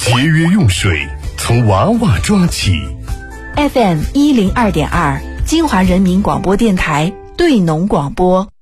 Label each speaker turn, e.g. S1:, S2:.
S1: 节约用水，从娃娃抓起。
S2: FM 102.2，金华人民广播电台对农广播。